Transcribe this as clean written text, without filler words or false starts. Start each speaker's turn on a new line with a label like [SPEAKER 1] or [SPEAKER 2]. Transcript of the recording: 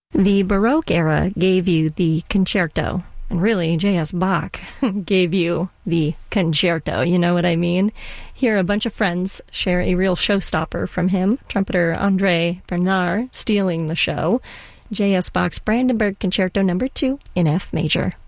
[SPEAKER 1] The Baroque era gave you the concerto, and really, J.S. Bach gave you the concerto, you know what I mean? Here, a bunch of friends share a real showstopper from him, trumpeter André Bernard stealing the show, J.S. Bach's Brandenburg Concerto No. 2 in F major.